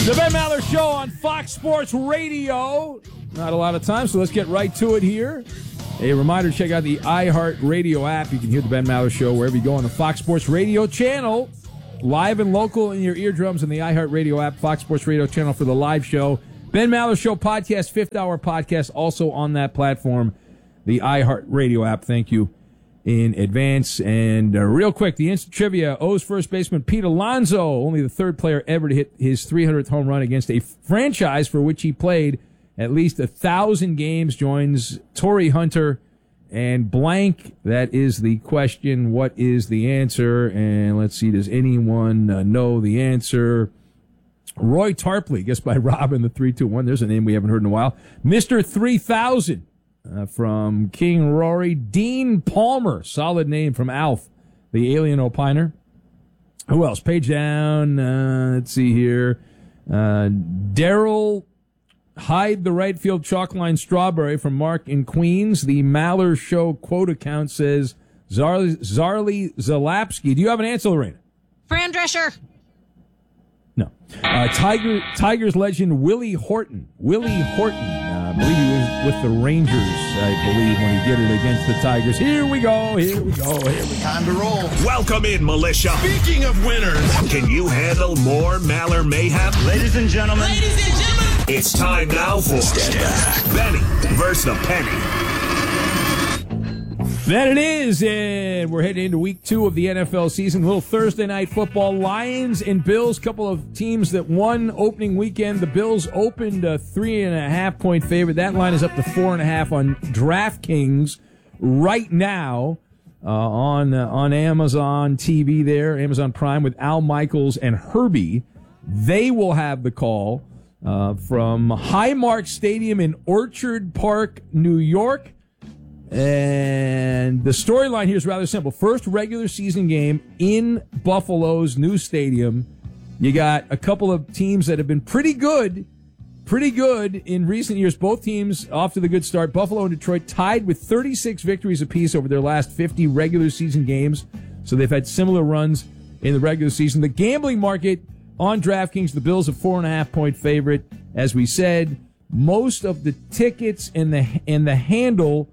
The Ben Maller Show on Fox Sports Radio. Not a lot of time, so let's get right to it here. A reminder to check out the iHeart Radio app. You can hear the Ben Maller Show wherever you go on the Fox Sports Radio channel. Live and local in your eardrums on the iHeart Radio app, Fox Sports Radio channel for the live show. Ben Maller Show podcast, 5th Hour podcast, also on that platform, the iHeart Radio app. Thank you in advance. And real quick, the instant trivia, O's first baseman Pete Alonso, only the third player ever to hit his 300th home run against a franchise for which he played at least 1,000 games, joins Torrey Hunter and blank. That is the question. What is the answer? And let's see, does anyone know the answer? Roy Tarpley, guessed by Robin, the 3-2-1. There's a name we haven't heard in a while. Mr. 3000. From King Rory. Dean Palmer, solid name from Alf, the alien opiner. Who else? Page down. Let's see here. Daryl Hyde, the right field chalk line strawberry from Mark in Queens. The Maller Show quote account says Zarly Zalapski. Do you have an answer, Lorena? Fran Drescher. No. Tigers legend Willie Horton. I believe he was with the Rangers, when he did it against the Tigers. Here we go. Time to roll. Welcome in, militia. Speaking of winners, Can you handle more Maller mayhem? ladies and gentlemen, It's time now for Benny versus the Penny. That it is, and we're heading into week 2 of the NFL season. A little Thursday night football. Lions and Bills, couple of teams that won opening weekend. The Bills opened a 3.5-point favorite. That line is up to 4.5 on DraftKings right now on Amazon TV there, Amazon Prime, with Al Michaels and Herbie. They will have the call from Highmark Stadium in Orchard Park, New York. And the storyline here is rather simple. First regular season game in Buffalo's new stadium. You got a couple of teams that have been pretty good in recent years. Both teams off to the good start. Buffalo and Detroit tied with 36 victories apiece over their last 50 regular season games. So they've had similar runs in the regular season. The gambling market on DraftKings, the Bills a 4.5-point favorite. As we said, most of the tickets and the handle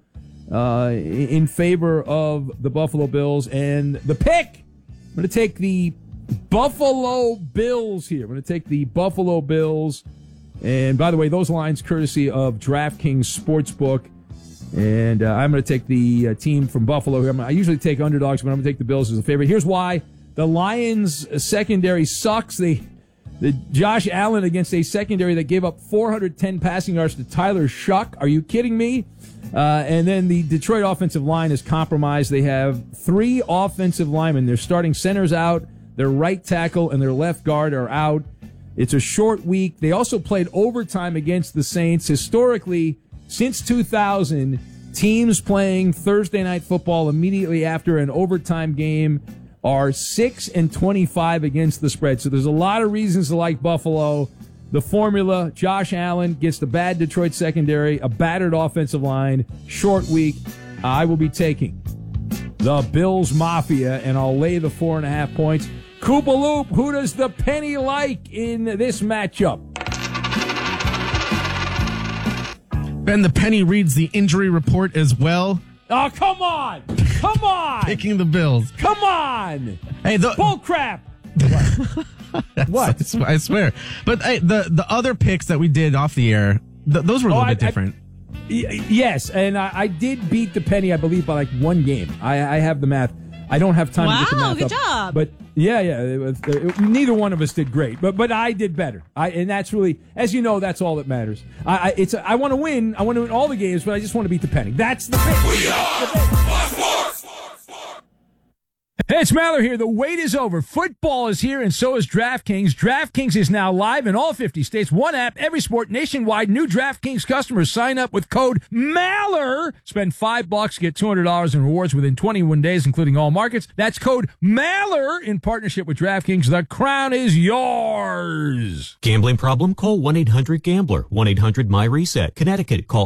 in favor of the Buffalo Bills. And the pick, I'm going to take the Buffalo Bills here. I'm going to take the Buffalo Bills. And by the way, those lines courtesy of DraftKings Sportsbook. And I'm going to take the team from Buffalo. I usually take underdogs, but I'm going to take the Bills as a favorite. Here's why. The Lions secondary sucks. The Josh Allen against a secondary that gave up 410 passing yards to Tyler Shuck. Are you kidding me? And then the Detroit offensive line is compromised. They have 3 offensive linemen. Their starting center's out. Their right tackle and their left guard are out. It's a short week. They also played overtime against the Saints. Historically, since 2000, teams playing Thursday night football immediately after an overtime game are 6-25 against the spread. So there's a lot of reasons to like Buffalo. The formula, Josh Allen gets the bad Detroit secondary, a battered offensive line, short week. I will be taking the Bills Mafia, and I'll lay the 4.5 points. Koopa Loop, who does the Penny like in this matchup? Ben, the Penny reads the injury report as well. Oh, come on! Come on! Picking the Bills. Come on! Hey, Bull crap! What? I swear. But hey, the other picks that we did off the air, those were a little bit different. Yes, and I did beat the Penny, I believe, by like 1 game. I have the math. I don't have time to get the math good up. job. But neither one of us did great, but I did better. And that's really, as you know, that's all that matters. I want to win. I want to win all the games, but I just want to beat the Penny. That's the pick. We are Fox Sports. Hey, it's Maller here. The wait is over. Football is here, and so is DraftKings. DraftKings is now live in all 50 states. One app, every sport, nationwide. New DraftKings customers sign up with code MALLER. Spend $5, get $200 in rewards within 21 days, including all markets. That's code MALLER in partnership with DraftKings. The crown is yours. is. Gambling problem? Call 1-800-GAMBLER. 1-800-MY-RESET. Connecticut, call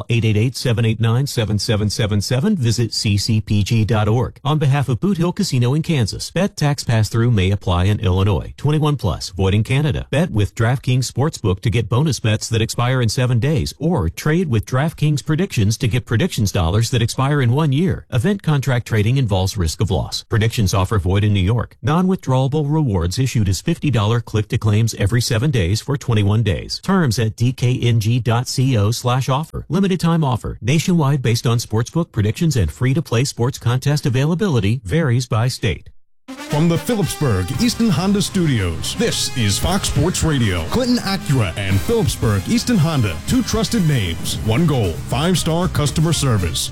888-789-7777. Visit ccpg.org. On behalf of Boot Hill Casino in Kansas, bet tax pass-through may apply in Illinois. 21 plus, void in Canada. Bet with DraftKings Sportsbook to get bonus bets that expire in 7 days, or trade with DraftKings Predictions to get predictions dollars that expire in 1 year. Event contract trading involves risk of loss. Predictions offer void in New York. Non-withdrawable rewards issued as $50 click-to-claims every 7 days for 21 days. Terms at dkng.co/offer. Limited time offer. Nationwide based on sportsbook predictions and free-to-play sports contest availability. Varies by state. From the Phillipsburg Easton Honda Studios, this is Fox Sports Radio. Clinton Acura and Phillipsburg Easton Honda, 2 trusted names, 1 goal, 5-star customer service.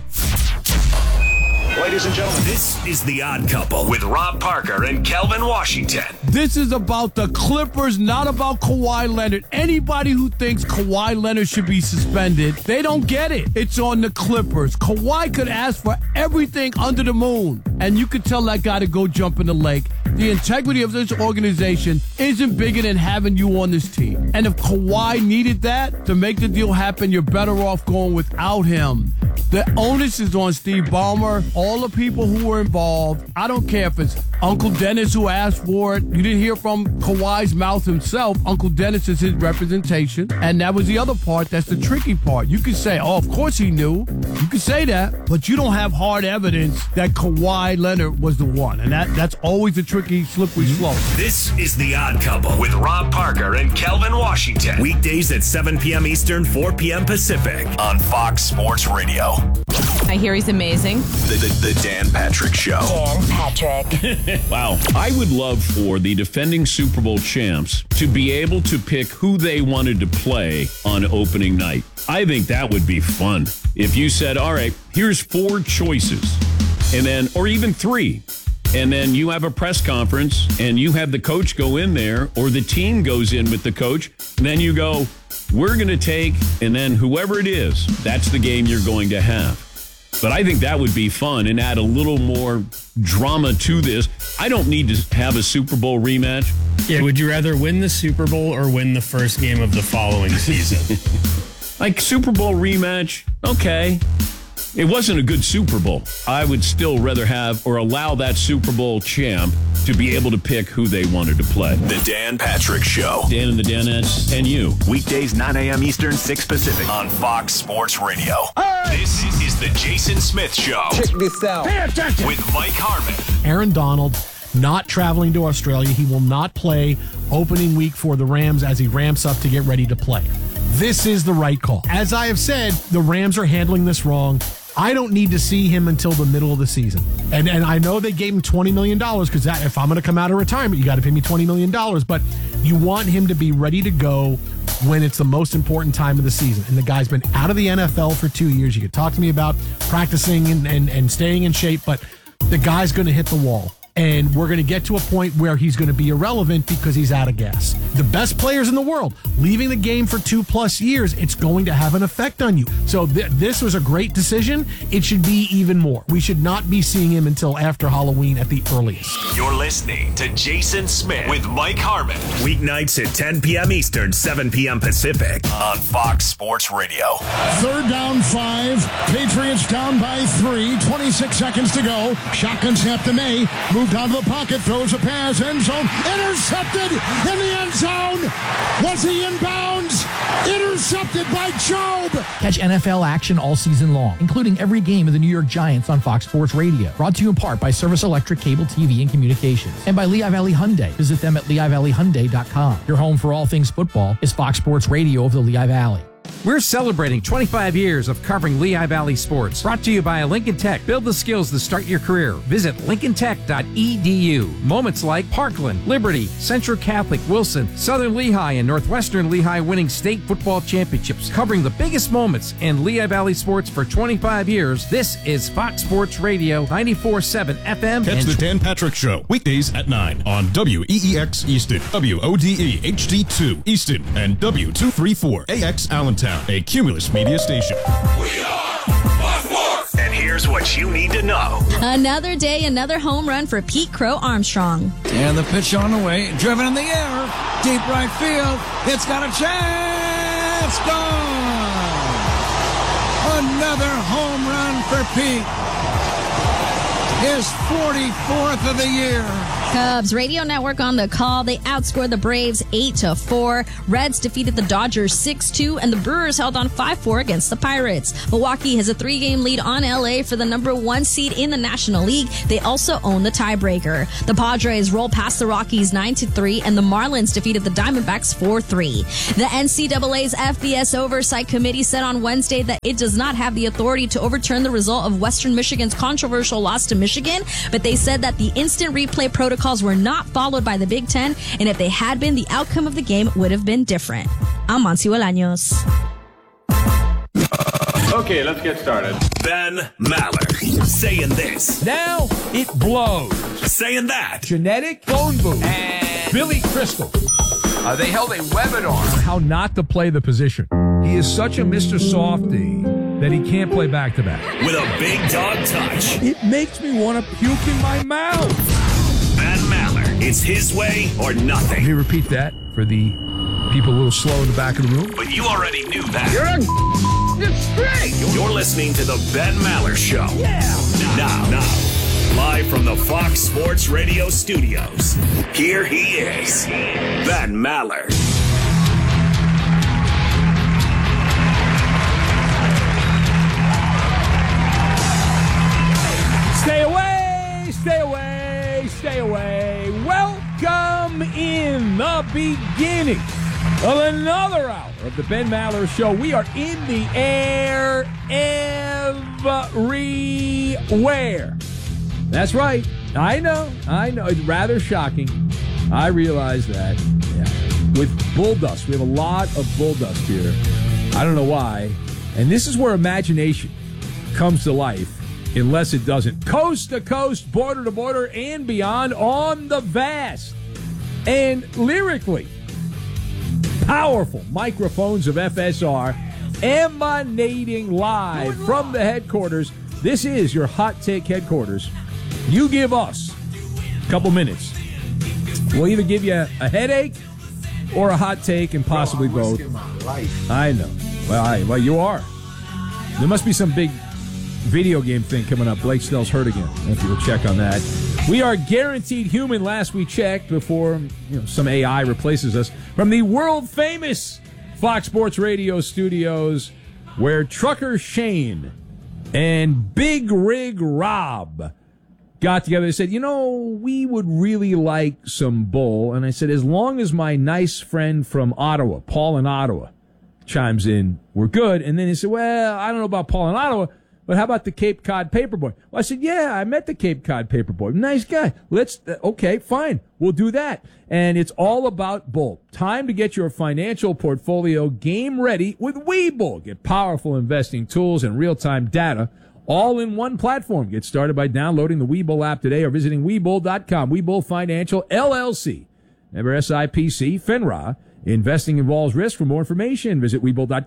Ladies and gentlemen, this is The Odd Couple with Rob Parker and Kelvin Washington. This is about the Clippers, not about Kawhi Leonard. Anybody who thinks Kawhi Leonard should be suspended, they don't get it. It's on the Clippers. Kawhi could ask for everything under the moon, and you could tell that guy to go jump in the lake. The integrity of this organization isn't bigger than having you on this team. And if Kawhi needed that to make the deal happen, you're better off going without him. The onus is on Steve Ballmer, all the people who were involved. I don't care if it's Uncle Dennis who asked for it. You didn't hear from Kawhi's mouth himself. Uncle Dennis is his representation. And that was the other part. That's the tricky part. You could say, oh, of course he knew. You could say that. But you don't have hard evidence that Kawhi Leonard was the one. And that's always a tricky, slippery slope. This is The Odd Couple with Rob Parker and Kelvin Washington. Weekdays at 7 p.m. Eastern, 4 p.m. Pacific on Fox Sports Radio. I hear he's amazing. The Dan Patrick Show. Dan Patrick. Wow. I would love for the defending Super Bowl champs to be able to pick who they wanted to play on opening night. I think that would be fun. If you said, all right, here's 4 choices, and then, or even 3. And then you have a press conference and you have the coach go in there, or the team goes in with the coach. And then you go, we're going to take, and then whoever it is, that's the game you're going to have. But I think that would be fun and add a little more drama to this. I don't need to have a Super Bowl rematch. Yeah, would you rather win the Super Bowl or win the first game of the following season? Like Super Bowl rematch, okay. It wasn't a good Super Bowl. I would still rather have or allow that Super Bowl champ to be able to pick who they wanted to play. The Dan Patrick Show. Dan and the Danettes and you. Weekdays 9 a.m. Eastern, 6 Pacific on Fox Sports Radio. This is the Jason Smith Show. Check this out. Pay attention. With Mike Harmon. Aaron Donald not traveling to Australia. He will not play opening week for the Rams as he ramps up to get ready to play. This is the right call. As I have said, the Rams are handling this wrong. I don't need to see him until the middle of the season. And I know they gave him $20 million because if I'm going to come out of retirement, you got to pay me $20 million. But you want him to be ready to go when it's the most important time of the season. And the guy's been out of the NFL for 2 years. You could talk to me about practicing and staying in shape, but the guy's going to hit the wall. And we're going to get to a point where he's going to be irrelevant because he's out of gas. The best players in the world, leaving the game for 2+ years, it's going to have an effect on you. So this was a great decision. It should be even more. We should not be seeing him until after Halloween at the earliest. You're listening to Jason Smith with Mike Harmon. Weeknights at 10 p.m. Eastern, 7 p.m. Pacific on Fox Sports Radio. 3rd down 5. Patriots down by 3. 26 seconds to go. Shotgun snap to May. Moved out of the pocket. Throws a pass. End zone. Intercepted in the end zone. Was he in bounds? Intercepted by Job. Catch NFL action all season long, including every game of the New York Giants on Fox Sports Radio. Brought to you in part by Service Electric Cable TV and Communications. And by Lehigh Valley Hyundai. Visit them at LehighValleyHyundai.com. Your home for all things football is Fox Sports Radio of the Lehigh Valley. We're celebrating 25 years of covering Lehigh Valley sports. Brought to you by Lincoln Tech. Build the skills to start your career. Visit lincolntech.edu. Moments like Parkland, Liberty, Central Catholic, Wilson, Southern Lehigh, and Northwestern Lehigh winning state football championships. Covering the biggest moments in Lehigh Valley sports for 25 years. This is Fox Sports Radio, 94.7 FM. Catch the Dan Patrick Show, weekdays at 9 on WEEX Easton, WODE HD2 Easton, and W234AX Allentown, a Cumulus media station. We are Fox Sports. And here's what you need to know. Another day, another home run for Pete Crow Armstrong. And the pitch on the way, driven in the air. Deep right field. It's got a chance. Gone. Another home run for Pete. His 44th of the year. Cubs radio network on the call. They outscored the Braves 8-4. Reds defeated the Dodgers 6-2, and the Brewers held on 5-4 against the Pirates. Milwaukee has a 3-game lead on LA for the number 1 seed in the National League. They also own the tiebreaker. The Padres rolled past the Rockies 9-3, and the Marlins defeated the Diamondbacks 4-3. The NCAA's FBS Oversight Committee said on Wednesday that it does not have the authority to overturn the result of Western Michigan's controversial loss to Michigan, but they said that the instant replay protocols were not followed by the Big Ten, and if they had been, the outcome of the game would have been different. I'm Monty Bolaños. Okay, let's get started. Ben Maller saying this. Now it blows. Saying that. Genetic phone booth. And Billy Crystal. They held a webinar. How not to play the position. He is such a Mr. Softy that he can't play back-to-back. With a big dog touch. It makes me want to puke in my mouth. Ben Maller. It's his way or nothing. Can you repeat that for the people a little slow in the back of the room? But you already knew that. You're straight. You're listening to the Ben Maller Show. Yeah. Now, live from the Fox Sports Radio studios, here he is, Ben Maller. Stay away, stay away, stay away. Welcome in the beginning of another hour of the Ben Maller Show. We are in the air everywhere. That's right. I know. It's rather shocking. I realize that. Yeah. With bull dust. We have a lot of bull dust here. I don't know why. And this is where imagination comes to life. Unless it doesn't. Coast to coast, border to border, and beyond on the vast and lyrically powerful microphones of FSR emanating live from the headquarters. This is your Hot Take headquarters. You give us a couple minutes. We'll either give you a headache or a hot take, and possibly both. I know. Well, you are. There must be some big video game thing coming up. Blake Snell's hurt again. If you will check on that. We are guaranteed human. Last we checked, before some AI replaces us, from the world famous Fox Sports Radio studios, where Trucker Shane and Big Rig Rob got together. They said, we would really like some bull. And I said, as long as my nice friend from Ottawa, Paul in Ottawa, chimes in, we're good. And then he said, well, I don't know about Paul in Ottawa, but how about the Cape Cod Paperboy? Well, I said, yeah, I met the Cape Cod Paperboy. Nice guy. Okay, fine. We'll do that. And it's all about bull. Time to get your financial portfolio game ready with Webull. Get powerful investing tools and real-time data all in one platform. Get started by downloading the Webull app today or visiting Webull.com. Webull Financial, LLC. Member SIPC, FINRA. Investing involves risk. For more information, visit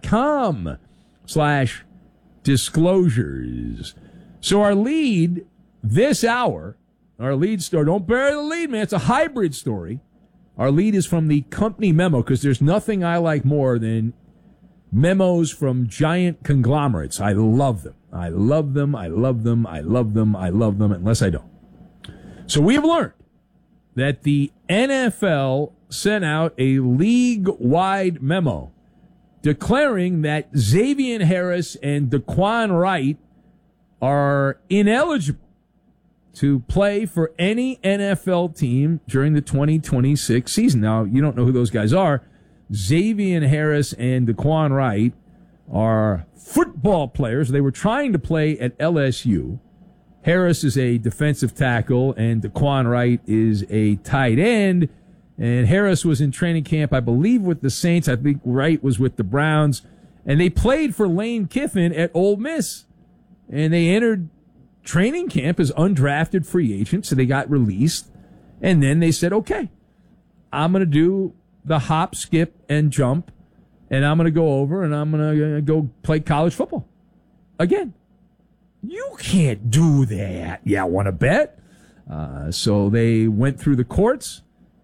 Webull.com/disclosures. So our lead this hour, our lead story, don't bury the lead, man. It's a hybrid story. Our lead is from the company memo, because there's nothing I like more than memos from giant conglomerates. I love them. I love them. I love them. I love them. I love them, unless I don't. So we have learned that the NFL sent out a league-wide memo declaring that Xavier Harris and Daquan Wright are ineligible to play for any NFL team during the 2026 season. Now, you don't know who those guys are. Xavier Harris and Daquan Wright are football players. They were trying to play at LSU. Harris is a defensive tackle, and Daquan Wright is a tight end. And Harris was in training camp, I believe, with the Saints. I think Wright was with the Browns. And they played for Lane Kiffin at Ole Miss. And they entered training camp as undrafted free agents, so they got released. And then they said, okay, I'm going to do the hop, skip, and jump, and I'm going to go over and I'm going to go play college football again. You can't do that. Yeah, want to bet? So they went through the courts,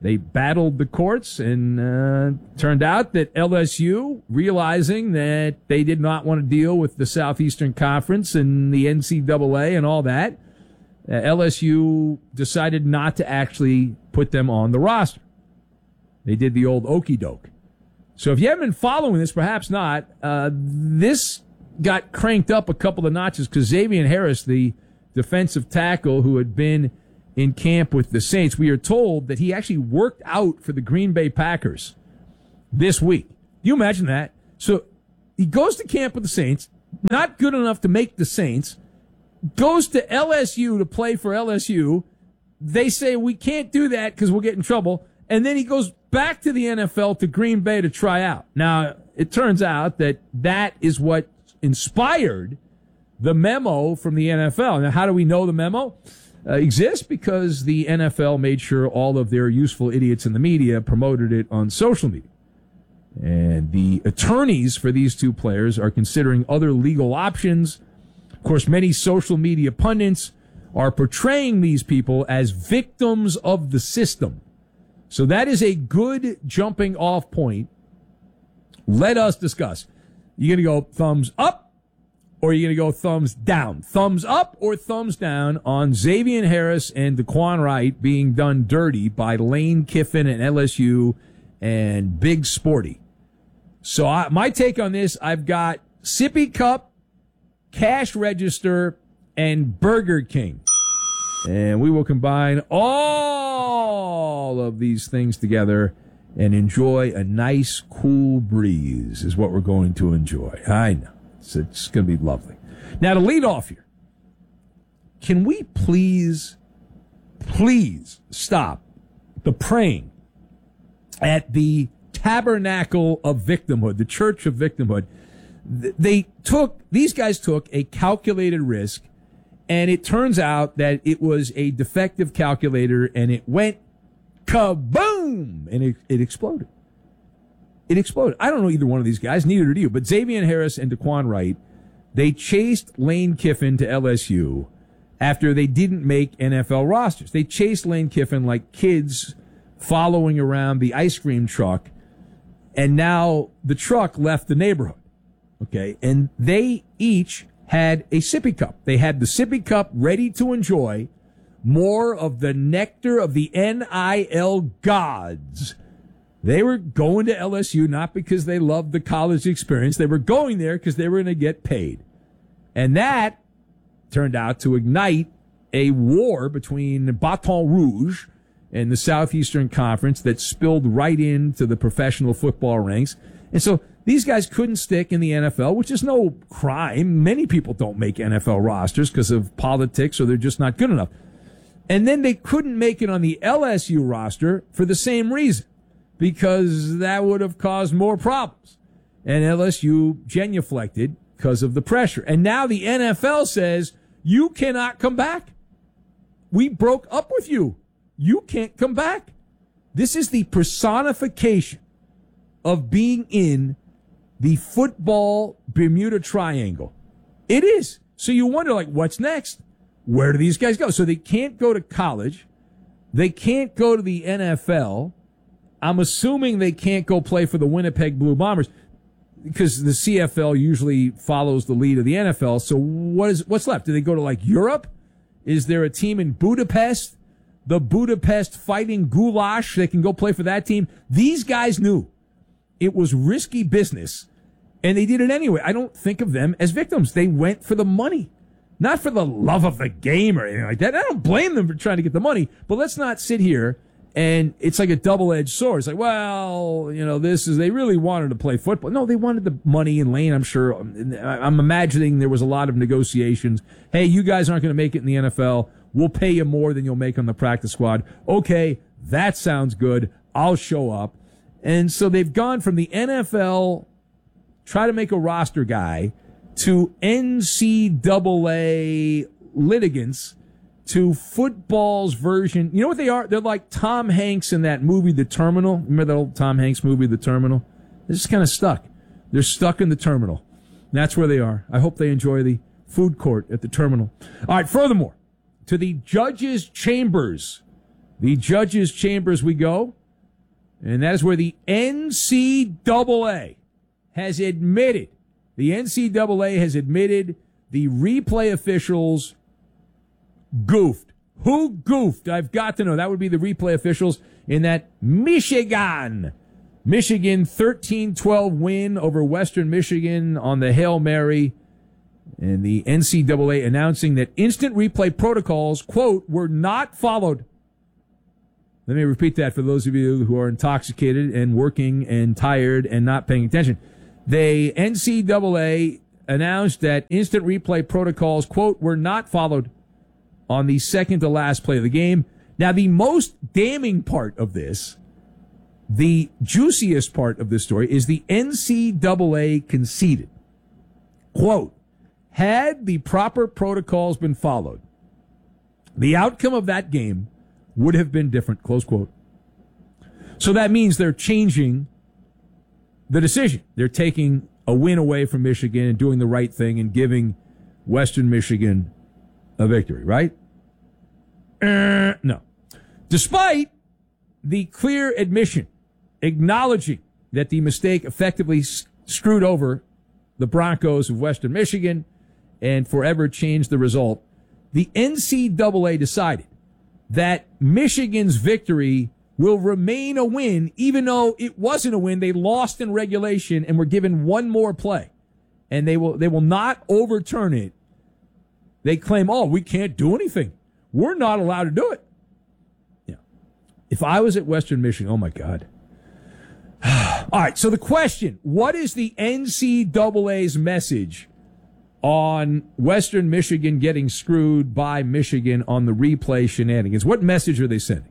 They battled the courts, and turned out that LSU, realizing that they did not want to deal with the Southeastern Conference and the NCAA and all that, LSU decided not to actually put them on the roster. They did the old okey doke. So if you haven't been following this, perhaps not, this got cranked up a couple of notches because Xavier Harris, the defensive tackle who had been in camp with the Saints, we are told that he actually worked out for the Green Bay Packers this week. You imagine that? So he goes to camp with the Saints, not good enough to make the Saints, goes to LSU to play for LSU. They say we can't do that because we'll get in trouble. And then he goes back to the NFL to Green Bay to try out. Now, it turns out that that is what inspired the memo from the NFL. Now, how do we know the memo exists? Because the NFL made sure all of their useful idiots in the media promoted it on social media. And the attorneys for these two players are considering other legal options. Of course, many social media pundits are portraying these people as victims of the system. So that is a good jumping off point. Let us discuss. You going to go thumbs up? Or are you going to go thumbs down? Thumbs up or thumbs down on Xavier Harris and Daquan Wright being done dirty by Lane Kiffin and LSU and Big Sporty? So my take on this, I've got Sippy Cup, Cash Register, and Burger King. And we will combine all of these things together and enjoy a nice, cool breeze is what we're going to enjoy. I know. It's going to be lovely. Now, to lead off here, can we please stop the praying at the Tabernacle of Victimhood, the Church of Victimhood? These guys took a calculated risk, and it turns out that it was a defective calculator, and it went kaboom, and it exploded. It exploded. I don't know either one of these guys, neither do you, but Xavier Harris and Daquan Wright, they chased Lane Kiffin to LSU after they didn't make NFL rosters. They chased Lane Kiffin like kids following around the ice cream truck, and now the truck left the neighborhood. Okay, and they each had a sippy cup. They had the sippy cup ready to enjoy more of the nectar of the NIL gods. They were going to LSU not because they loved the college experience. They were going there because they were going to get paid. And that turned out to ignite a war between Baton Rouge and the Southeastern Conference that spilled right into the professional football ranks. And so these guys couldn't stick in the NFL, which is no crime. Many people don't make NFL rosters because of politics or they're just not good enough. And then they couldn't make it on the LSU roster for the same reason, because that would have caused more problems. And LSU genuflected because of the pressure. And now the NFL says, you cannot come back. We broke up with you. You can't come back. This is the personification of being in the football Bermuda Triangle. It is. So you wonder, like, what's next? Where do these guys go? So they can't go to college. They can't go to the NFL. I'm assuming they can't go play for the Winnipeg Blue Bombers because the CFL usually follows the lead of the NFL. So what's left? Do they go to, like, Europe? Is there a team in Budapest? The Budapest Fighting Goulash? They can go play for that team. These guys knew it was risky business, and they did it anyway. I don't think of them as victims. They went for the money, not for the love of the game or anything like that. I don't blame them for trying to get the money, but let's not sit here and it's like a double-edged sword. It's like, well, they really wanted to play football. No, they wanted the money, and Lane, I'm sure, I'm imagining there was a lot of negotiations. Hey, you guys aren't going to make it in the NFL. We'll pay you more than you'll make on the practice squad. Okay, that sounds good. I'll show up. And so they've gone from the NFL, try to make a roster guy, to NCAA litigants, to football's version. You know what they are? They're like Tom Hanks in that movie, The Terminal. Remember that old Tom Hanks movie, The Terminal? They're just kind of stuck. They're stuck in the terminal. And that's where they are. I hope they enjoy the food court at the terminal. All right, furthermore, to the judges' chambers the judges' chambers we go, and that is where the NCAA has admitted, the replay officials goofed. Who goofed? I've got to know. That would be the replay officials in that Michigan 13-12 win over Western Michigan on the Hail Mary. And the NCAA announcing that instant replay protocols, quote, were not followed. Let me repeat that for those of you who are intoxicated and working and tired and not paying attention. The NCAA announced that instant replay protocols, quote, were not followed on the second to last play of the game. Now, the most damning part of this, the juiciest part of this story, is the NCAA conceded, quote, had the proper protocols been followed, the outcome of that game would have been different, close quote. So that means they're changing the decision. They're taking a win away from Michigan and doing the right thing and giving Western Michigan a victory, right? No. Despite the clear admission, acknowledging that the mistake effectively screwed over the Broncos of Western Michigan and forever changed the result, the NCAA decided that Michigan's victory will remain a win, even though it wasn't a win. They lost in regulation and were given one more play. And they will not overturn it. They claim, oh, we can't do anything. We're not allowed to do it. Yeah. If I was at Western Michigan, oh my God. All right, so the question, what is the NCAA's message on Western Michigan getting screwed by Michigan on the replay shenanigans? What message are they sending?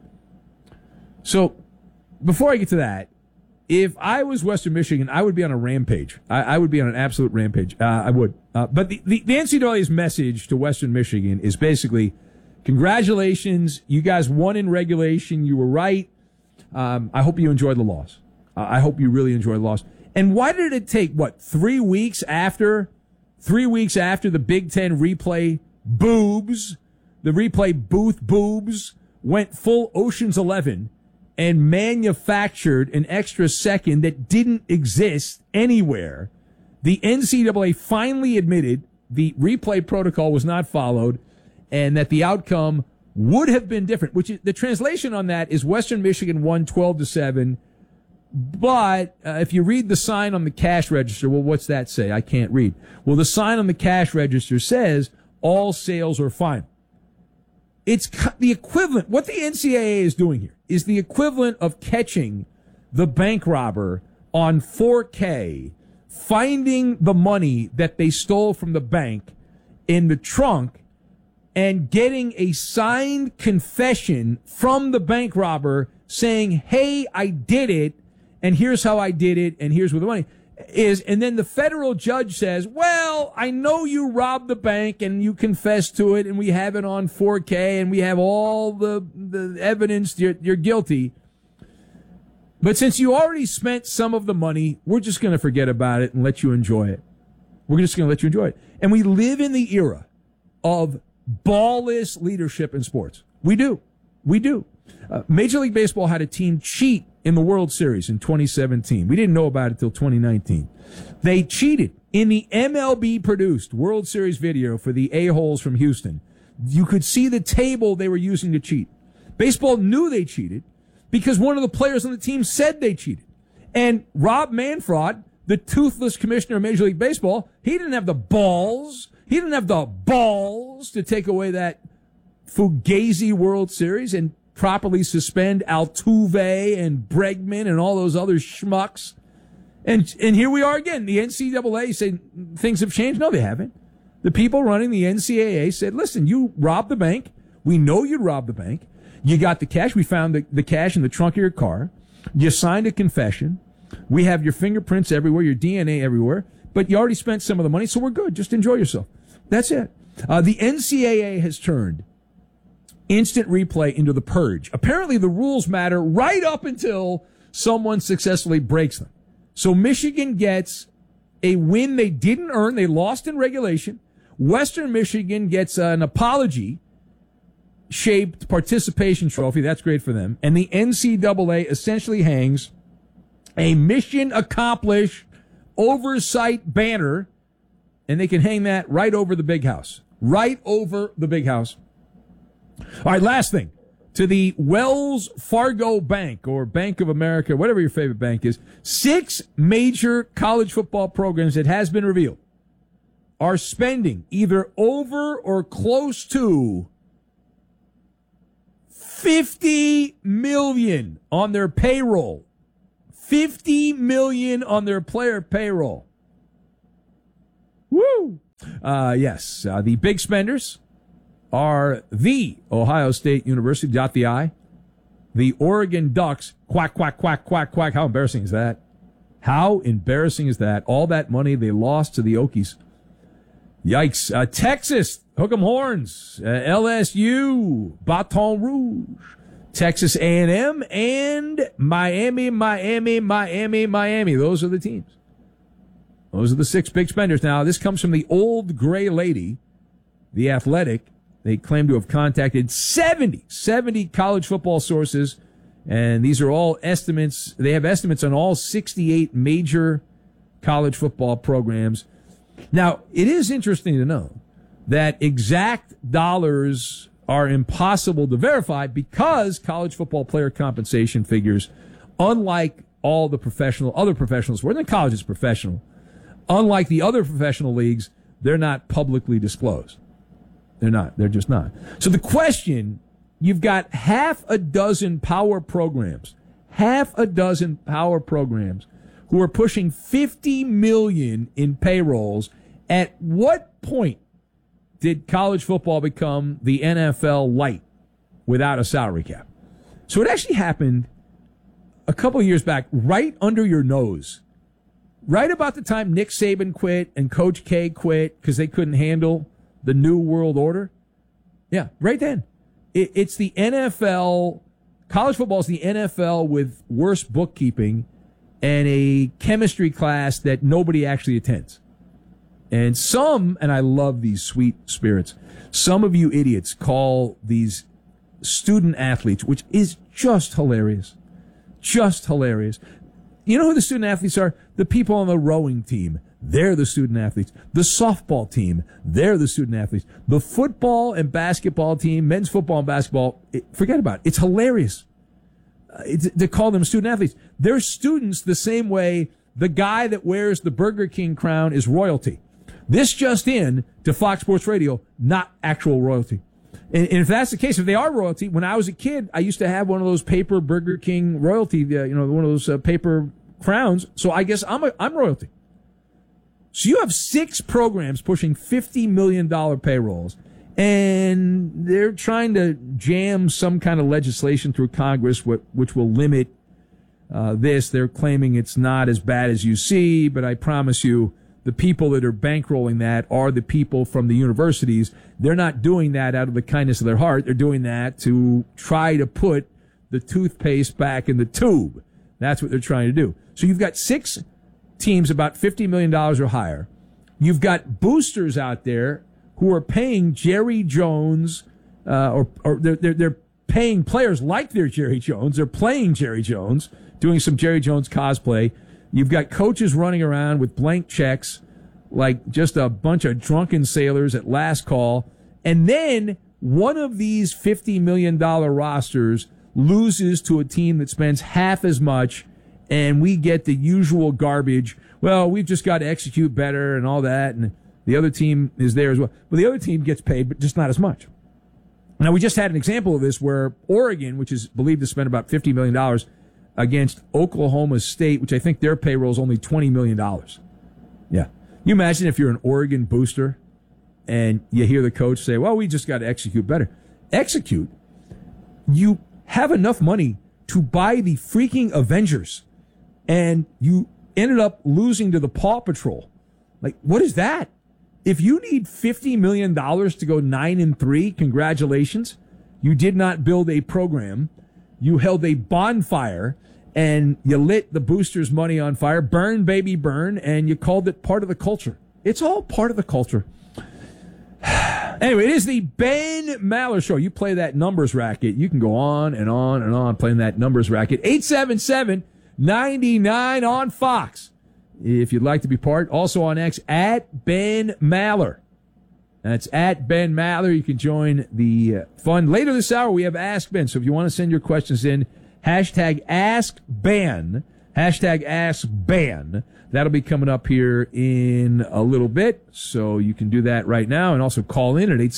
So, before I get to that, if I was Western Michigan, I would be on a rampage. I would be on an absolute rampage. I would. But the NCAA's message to Western Michigan is basically, congratulations, you guys won in regulation, you were right. I hope you enjoyed the loss. I hope you really enjoyed the loss. And why did it take, 3 weeks after the Big Ten replay boobs, the replay booth boobs, went full Ocean's 11 and manufactured an extra second that didn't exist anywhere, the NCAA finally admitted the replay protocol was not followed and that the outcome would have been different, which is, the translation on that is Western Michigan won 12-7. But if you read the sign on the cash register, well, what's that say? I can't read. Well, the sign on the cash register says all sales are final. It's the equivalent. What the NCAA is doing here is the equivalent of catching the bank robber on 4K, finding the money that they stole from the bank in the trunk, and getting a signed confession from the bank robber saying, hey, I did it, and here's how I did it, and here's where the money is. And then the federal judge says, well, I know you robbed the bank and you confessed to it, and we have it on 4K, and we have all the evidence you're guilty. But since you already spent some of the money, we're just going to forget about it and let you enjoy it. We're just going to let you enjoy it. And we live in the era of ballless leadership in sports. We do. Major League Baseball had a team cheat in the World Series in 2017. We didn't know about it until 2019. They cheated in the MLB-produced World Series video for the a-holes from Houston. You could see the table they were using to cheat. Baseball knew they cheated because one of the players on the team said they cheated. And Rob Manfred, the toothless commissioner of Major League Baseball, he didn't have the balls. He didn't have the balls to take away that Fugazi World Series and properly suspend Altuve and Bregman and all those other schmucks. And here we are again. The NCAA said things have changed. No, they haven't. The people running the NCAA said, listen, you robbed the bank. We know you robbed the bank. You got the cash. We found the cash in the trunk of your car. You signed a confession. We have your fingerprints everywhere, your DNA everywhere. But you already spent some of the money, so we're good. Just enjoy yourself. That's it. The NCAA has turned instant replay into the purge. Apparently the rules matter right up until someone successfully breaks them. So Michigan gets a win they didn't earn. They lost in regulation. Western Michigan gets an apology shaped participation trophy. That's great for them. And the NCAA essentially hangs a mission accomplished oversight banner, and they can hang that right over the big house. Right over the big house. All right, last thing. To the Wells Fargo Bank or Bank of America, whatever your favorite bank is, 6 major college football programs, it has been revealed, are spending either over or close to $50 million on their payroll. $50 million on their player payroll. Woo! Yes, the big spenders are the Ohio State University, dot the I, the Oregon Ducks, quack, quack, quack, quack, quack. How embarrassing is that? How embarrassing is that? All that money they lost to the Okies. Yikes. Texas, hook 'em horns. LSU, Baton Rouge. Texas A&M, and Miami. Those are the teams. Those are the 6 big spenders. Now, this comes from the old gray lady, The Athletic. They claim to have contacted 70 college football sources, and these are all estimates. They have estimates on all 68 major college football programs. Now, it is interesting to know that exact dollars are impossible to verify because college football player compensation figures, unlike all the other professional sports, and college is professional, unlike the other professional leagues, they're not publicly disclosed. They're not. They're just not. So the question, you've got half a dozen power programs who are pushing $50 million in payrolls. At what point did college football become the NFL light without a salary cap? So it actually happened a couple of years back, right under your nose. Right about the time Nick Saban quit and Coach K quit because they couldn't handle the New World Order. Yeah, right then. It's the NFL. College football is the NFL with worse bookkeeping and a chemistry class that nobody actually attends. And I love these sweet spirits, some of you idiots call these student athletes, which is just hilarious. Just hilarious. You know who the student athletes are? The people on the rowing team. They're the student athletes. The softball team, they're the student athletes. The football and basketball team, men's football and basketball, forget about it. It's hilarious to call them student athletes. They're students the same way the guy that wears the Burger King crown is royalty. This just in to Fox Sports Radio, not actual royalty. And if that's the case, if they are royalty, when I was a kid, I used to have one of those paper Burger King royalty, one of those paper crowns. So I guess I'm royalty. So you have 6 programs pushing $50 million payrolls, and they're trying to jam some kind of legislation through Congress which will limit this. They're claiming it's not as bad as you see, but I promise you the people that are bankrolling that are the people from the universities. They're not doing that out of the kindness of their heart. They're doing that to try to put the toothpaste back in the tube. That's what they're trying to do. So you've got 6 teams about $50 million or higher. You've got boosters out there who are paying Jerry Jones, or they're paying players like they're Jerry Jones. They're playing Jerry Jones, doing some Jerry Jones cosplay. You've got coaches running around with blank checks, like just a bunch of drunken sailors at last call. And then one of these $50 million rosters loses to a team that spends half as much, and we get the usual garbage. Well, we've just got to execute better and all that, and the other team is there as well. Well, the other team gets paid, but just not as much. Now, we just had an example of this where Oregon, which is believed to spend about $50 million against Oklahoma State, which I think their payroll is only $20 million. Yeah. You imagine if you're an Oregon booster and you hear the coach say, well, we just got to execute better. Execute? You have enough money to buy the freaking Avengers, and you ended up losing to the Paw Patrol. Like, what is that? If you need $50 million to go 9-3, congratulations. You did not build a program. You held a bonfire, and you lit the boosters' money on fire. Burn, baby, burn, and you called it part of the culture. It's all part of the culture. Anyway, it is the Ben Maller Show. You play that numbers racket. You can go on and on and on playing that numbers racket. 877-99 on Fox. If you'd like to be part. Also on X, at Ben Maller. That's at Ben Maller. You can join the fun. Later this hour, we have Ask Ben. So if you want to send your questions in, hashtag Ask Ben. Hashtag Ask Ben. That'll be coming up here in a little bit. So you can do that right now and also call in at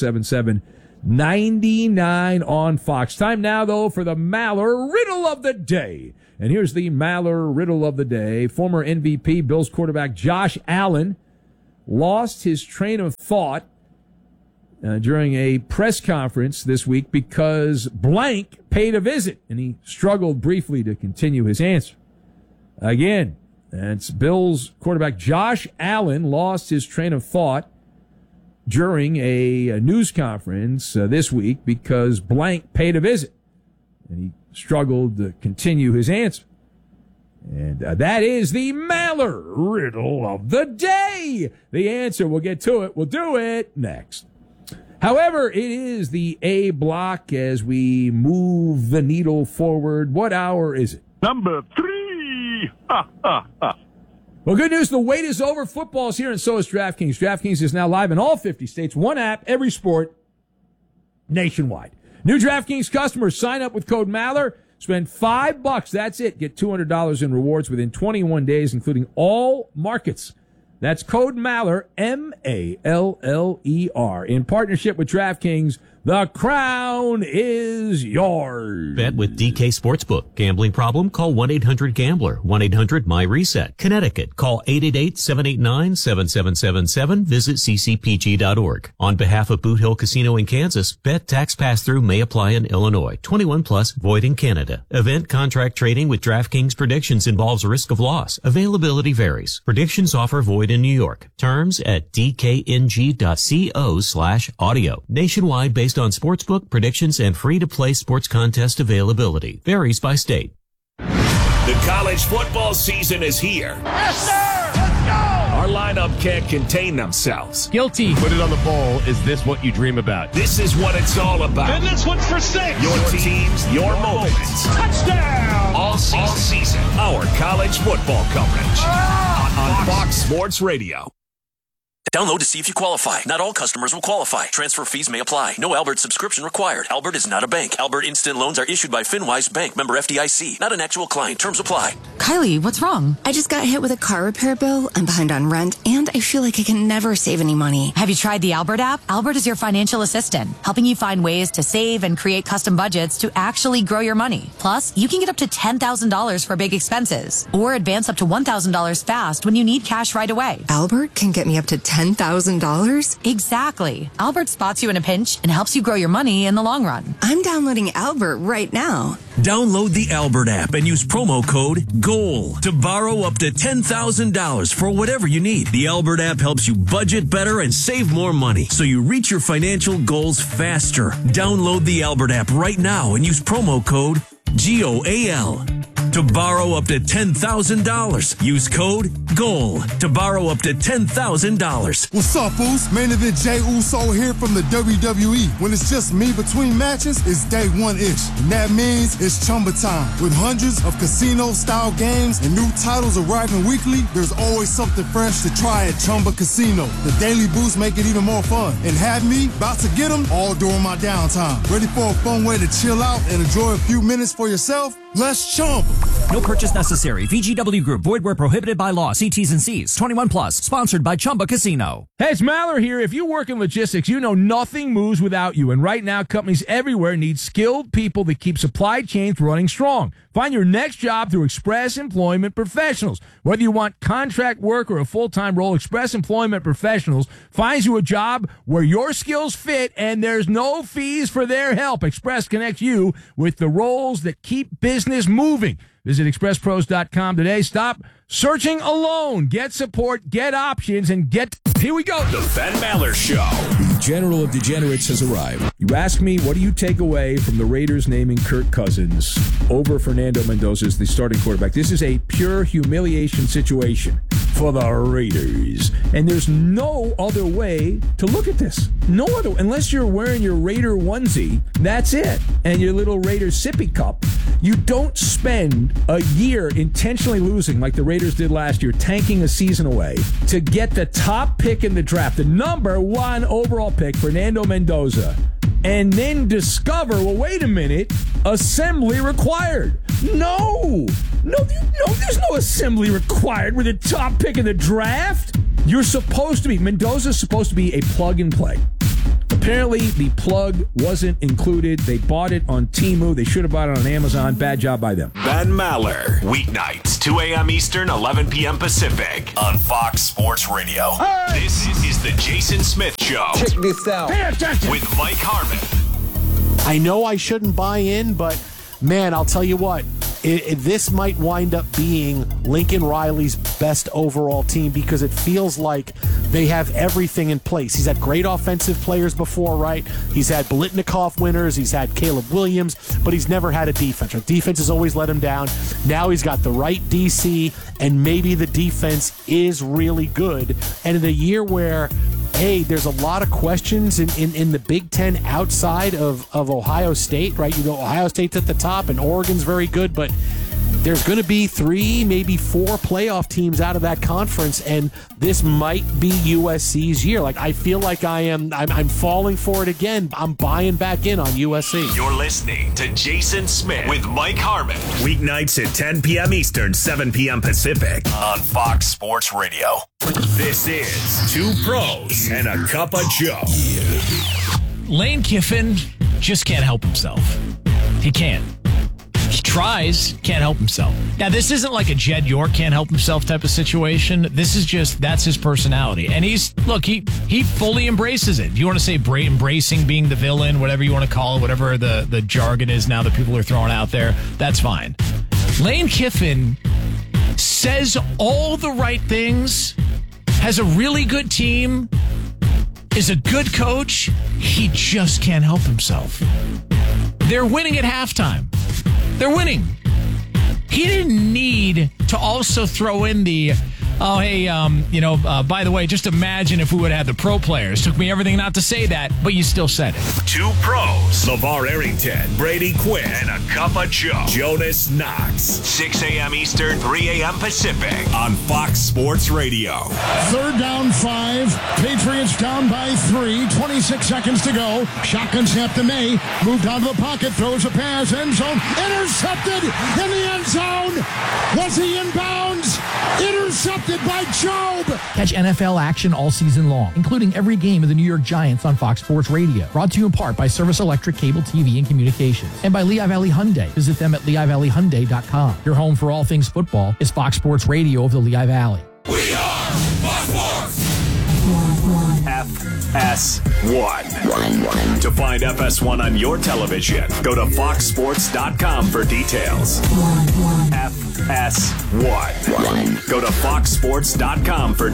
877-99 on Fox. Time now, though, for the Maller Riddle of the Day. And here's the Maller Riddle of the Day. Former MVP Bills quarterback Josh Allen lost his train of thought during a press conference this week because blank paid a visit, and he struggled briefly to continue his answer. Again, that's Bills quarterback Josh Allen lost his train of thought during a news conference this week because blank paid a visit, and he struggled to continue his answer. And that is the Maller Riddle of the Day. The answer, we'll get to it. We'll do it next. However, it is the A block as we move the needle forward. What hour is it? Number 3. Well, good news. The wait is over. Football's here, and so is DraftKings. DraftKings is now live in all 50 states. One app, every sport, nationwide. New DraftKings customers sign up with code Maller. Spend $5. That's it. Get $200 in rewards within 21 days, including all markets. That's code Maller, M-A-L-L-E-R. In partnership with DraftKings, the crown is yours. Bet with DK Sportsbook. Gambling problem? Call 1-800-GAMBLER. 1-800-MY-RESET. Connecticut. Call 888-789-7777. Visit ccpg.org. On behalf of Boot Hill Casino in Kansas, bet tax pass-through may apply in Illinois. 21 plus, void in Canada. Event contract trading with DraftKings predictions involves risk of loss. Availability varies. Predictions offer void in New York. Terms at dkng.co/audio. Nationwide based on sportsbook predictions and free-to-play sports contest availability. Varies by state. The college football season is here. Yes, sir! Let's go! Our lineup can't contain themselves. Guilty. Put it on the bowl. Is this what you dream about? This is what it's all about. And this one's for 6. Your teams, your moments. Touchdown! All season. Our college football coverage on Fox Sports Radio. Download to see if you qualify. Not all customers will qualify. Transfer fees may apply. No Albert subscription required. Albert is not a bank. Albert Instant Loans are issued by FinWise Bank, member FDIC. Not an actual client. Terms apply. Kylie, what's wrong? I just got hit with a car repair bill. I'm behind on rent, and I feel like I can never save any money. Have you tried the Albert app? Albert is your financial assistant, helping you find ways to save and create custom budgets to actually grow your money. Plus, you can get up to $10,000 for big expenses, or advance up to $1,000 fast when you need cash right away. Albert can get me up to $10,000? Exactly. Albert spots you in a pinch and helps you grow your money in the long run. I'm downloading Albert right now. Download the Albert app and use promo code GOAL to borrow up to $10,000 for whatever you need. The Albert app helps you budget better and save more money so you reach your financial goals faster. Download the Albert app right now and use promo code GOAL to borrow up to $10,000. Use code GOAL to borrow up to $10,000. What's up, Oos? Main event Jey Uso here from the WWE. When it's just me between matches, it's day one-ish. And that means it's Chumba time. With hundreds of casino-style games and new titles arriving weekly, there's always something fresh to try at Chumba Casino. The daily boosts make it even more fun. And have me about to get them all during my downtime. Ready for a fun way to chill out and enjoy a few minutes for yourself? Let's Chumba. No purchase necessary. VGW Group. Void where prohibited by law. See T's and C's. 21 plus. Sponsored by Chumba Casino. Hey, it's Maller here. If you work in logistics, you know nothing moves without you. And right now, companies everywhere need skilled people that keep supply chains running strong. Find your next job through Express Employment Professionals. Whether you want contract work or a full-time role, Express Employment Professionals finds you a job where your skills fit and there's no fees for their help. Express connects you with the roles that keep business moving. Visit expresspros.com today. Stop searching alone. Get support, get options, and get... Here we go. The Ben Maller Show. The General of Degenerates has arrived. You ask me, what do you take away from the Raiders naming Kirk Cousins over Fernando Mendoza as the starting quarterback? This is a pure humiliation situation for the Raiders. And there's no other way to look at this. No other, unless you're wearing your Raider onesie, that's it. And your little Raider sippy cup. You don't spend a year intentionally losing like the Raiders did last year, tanking a season away, to get the top pick in the draft, the number 1 overall pick, Fernando Mendoza, and then discover, well, wait a minute, assembly required. No, there's no assembly required with the top pick in the draft. You're supposed to be, Mendoza's supposed to be a plug and play. Apparently, the plug wasn't included. They bought it on Temu. They should have bought it on Amazon. Bad job by them. Ben Maller, weeknights, 2 a.m. Eastern, 11 p.m. Pacific, on Fox Sports Radio. Hey! This is the Jason Smith Show. Check this out. Pay attention. With Mike Harmon. I know I shouldn't buy in, but man, I'll tell you what. This might wind up being Lincoln Riley's best overall team because it feels like they have everything in place. He's had great offensive players before, right? He's had Biletnikoff winners. He's had Caleb Williams, but he's never had a defense. Our defense has always let him down. Now he's got the right DC, and maybe the defense is really good. And in a year where, hey, there's a lot of questions in the Big Ten outside of Ohio State, right? You go, Ohio State's at the top, and Oregon's very good, but there's going to be 3, maybe 4 playoff teams out of that conference, and this might be USC's year. Like, I feel like I'm falling for it again. I'm buying back in on USC. You're listening to Jason Smith with Mike Harmon. Weeknights at 10 p.m. Eastern, 7 p.m. Pacific, on Fox Sports Radio. This is 2 Pros and a Cup of Joe. Lane Kiffin just can't help himself. He can't. He tries, can't help himself. Now, this isn't like a Jed York can't help himself type of situation. This is just, that's his personality. And he fully embraces it. If you want to say embracing being the villain, whatever you want to call it, whatever the jargon is now that people are throwing out there, that's fine. Lane Kiffin says all the right things, has a really good team, is a good coach. He just can't help himself. They're winning at halftime. They're winning. He didn't need to also throw in the, by the way, just imagine if we would have had the pro players. Took me everything not to say that, but you still said it. 2 Pros, LeVar Arrington, Brady Quinn, and a Cup of Joe, Jonas Knox. 6 a.m. Eastern, 3 a.m. Pacific, on Fox Sports Radio. 3rd down 5. Patriots down by 3. 26 seconds to go. Shotgun snap to May. Moved out of the pocket. Throws a pass. End zone. Intercepted in the end zone. Was he in bounds? Intercepted by Job. Catch NFL action all season long, including every game of the New York Giants on Fox Sports Radio. Brought to you in part by Service Electric Cable TV and Communications. And by Lehigh Valley Hyundai. Visit them at LehighValleyHyundai.com. Your home for all things football is Fox Sports Radio of the Lehigh Valley. We are Fox Sports. FS1. To find FS1 on your television, go to foxsports.com for details. FS1. Go to foxsports.com for